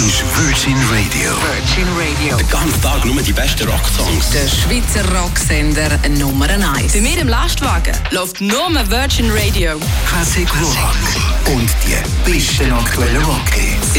ist Virgin Radio. Virgin Radio. Den ganzen Tag nur die besten Rocksongs. Der Schweizer Rocksender Nummer 1. Bei mir im Lastwagen läuft nur Virgin Radio. Classic Rock. Und die besten aktuellen Rock-Hits.